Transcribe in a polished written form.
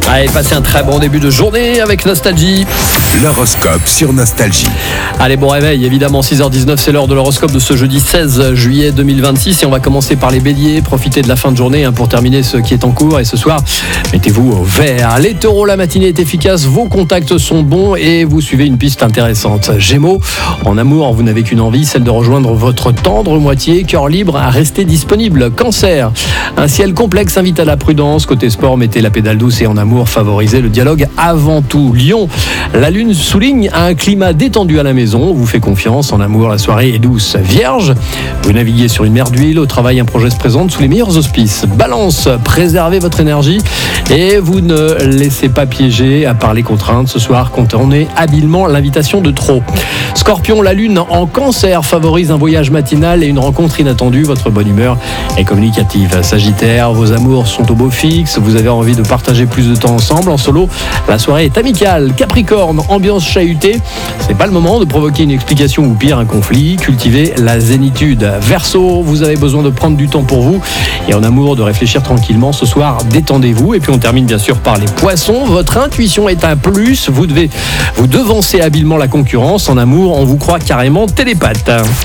Allez, passez un très bon début de journée avec Nostalgie. L'horoscope sur Nostalgie. Allez, bon réveil, évidemment, 6h19, c'est l'heure de l'horoscope de ce jeudi 16 juillet 2026. Et on va commencer par les béliers. Profitez de la fin de journée pour terminer ce qui est en cours. Et ce soir, mettez-vous au vert. Les taureaux, la matinée est efficace, vos contacts sont bons et vous suivez une piste intéressante. Gémeaux, en amour, vous n'avez qu'une envie, celle de rejoindre votre tendre moitié. Cœur libre à rester disponible. Cancer, un ciel complexe invite à la prudence. Côté sport, mettez la pédale douce et en amour, favorisez le dialogue avant tout. Lion, la lune souligne un climat détendu à la maison. Vous fait confiance. En amour, la soirée est douce. Vierge, vous naviguez sur une mer d'huile. Au travail, un projet se présente sous les meilleurs auspices. Balance, préservez votre énergie et vous ne laissez pas piéger à par les contraintes. Ce soir, contournez habilement l'invitation de trop. Scorpion, la lune en cancer favorise un voyage matinal et une rencontre inattendue. Votre bonne humeur est communicative. Sagittaire, vos amours sont au beau fixe. Vous avez envie de partager plus de temps ensemble. En solo, la soirée est amicale. Capricorne, ambiance chahutée. C'est pas le moment de provoquer une explication ou pire un conflit. Cultivez la zénitude. Verseau, vous avez besoin de prendre du temps pour vous et en amour de réfléchir tranquillement. Ce soir, détendez-vous. Et puis on termine bien sûr par les poissons. Votre intuition est un plus. Vous devancez habilement la concurrence. En amour, on vous croit carrément télépathe.